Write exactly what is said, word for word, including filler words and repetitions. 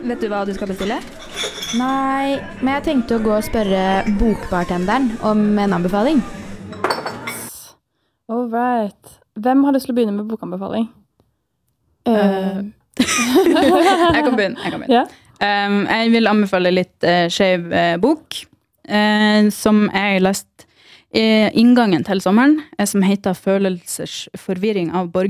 Vet du hva du skal bestille? Nei, men jeg tenkte å gå og spørre bokbartenderen om en anbefaling. All right. Hvem har lyst til å begynne med bokanbefaling? Uh, jeg kan begynne. Jeg, kan begynne. Ja. Um, jeg vil anbefale litt uh, skjev uh, bok, uh, som jeg har lest i inngangen til sommeren, uh, som heter Følelsers forvirring av Borg.